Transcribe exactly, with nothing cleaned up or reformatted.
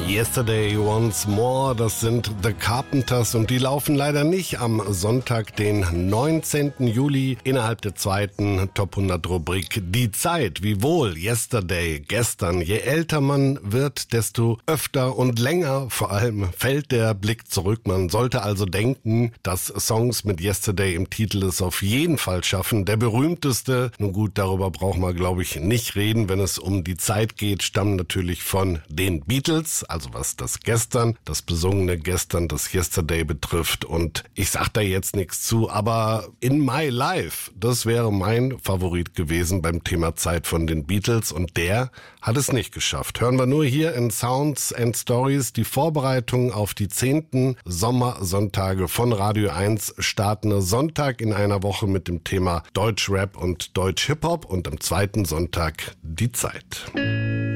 Yesterday Once More, das sind The Carpenters und die laufen leider nicht am Sonntag, den neunzehnten Juli, innerhalb der zweiten Top hundert Rubrik Die Zeit. Wie wohl, Yesterday, gestern. Je älter man wird, desto öfter und länger vor allem fällt der Blick zurück. Man sollte also denken, dass Songs mit Yesterday im Titel es auf jeden Fall schaffen. Der berühmteste, nun gut, darüber brauchen wir glaube ich nicht reden, wenn es um die Zeit geht, stammen natürlich von den Beatles. Also was das Gestern, das besungene Gestern, das Yesterday betrifft. Und ich sag da jetzt nichts zu, aber In My Life, das wäre mein Favorit gewesen beim Thema Zeit von den Beatles. Und der hat es nicht geschafft. Hören wir nur hier in Sounds and Stories. Die Vorbereitung auf die zehnten Sommersonntage von Radio eins starten Sonntag in einer Woche mit dem Thema Deutschrap und Deutsch-Hip-Hop und am zweiten Sonntag die Zeit.